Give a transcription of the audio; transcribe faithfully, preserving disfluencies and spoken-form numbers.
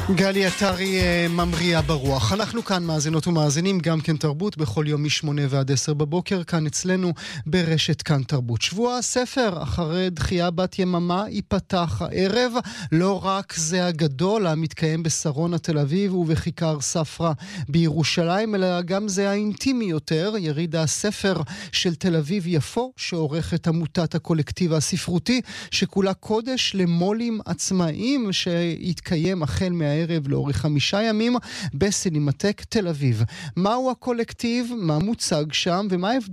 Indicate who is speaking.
Speaker 1: גלי עטרי ממריאה ברוח. אנחנו כאן מאזינות ומאזינים גם כן תרבות בכל יום משמונה ועד עשר בבוקר כאן אצלנו ברשת כאן תרבות. שבוע הספר אחרי דחייה בת יממה ייפתח הערב. לא רק זה הגדול המתקיים בשרונה תל אביב ובכיכר ספרא בירושלים, אלא גם זה האינטימי יותר, יריד הספר של תל אביב יפו שעורכת עמותת הקולקטיב הספרותי, שכולה קודש למולים עצמאיים, שיתקיים החל מהערב ערב לאורך חמישה ימים בסינמטק תל אביב. מהו הקולקטיב, מה מוצג שם ומה ההבדל